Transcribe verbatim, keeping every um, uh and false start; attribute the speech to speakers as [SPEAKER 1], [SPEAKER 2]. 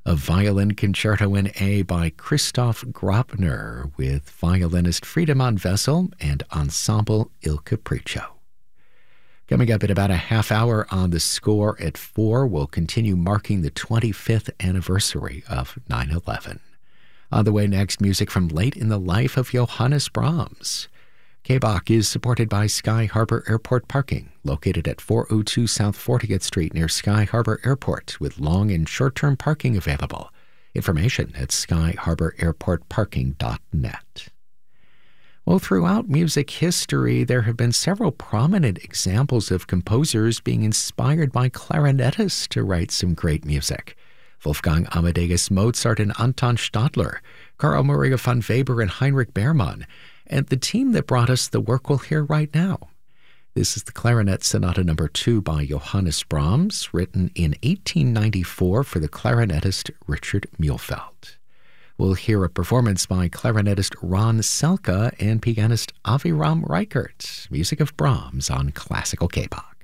[SPEAKER 1] A violin concerto in A by Christoph Grobner with violinist Friedemann Wessel and ensemble Il Capriccio. Coming up in about a half hour on The Score at four, we'll continue marking the twenty-fifth anniversary of nine eleven. On the way next, music from late in the life of Johannes Brahms. K B O C is supported by Sky Harbor Airport Parking, located at four oh two South fortieth Street near Sky Harbor Airport, with long and short-term parking available. Information at sky harbor airport parking dot net. Well, throughout music history, there have been several prominent examples of composers being inspired by clarinetists to write some great music. Wolfgang Amadeus Mozart and Anton Stadler, Carl Maria von Weber and Heinrich Bergmann, and the team that brought us the work we'll hear right now. This is the Clarinet Sonata Number two by Johannes Brahms, written in eighteen ninety-four for the clarinetist Richard Mühlfeld. We'll hear a performance by clarinetist Ron Selke and pianist Aviram Reichert, music of Brahms on Classical K B O C.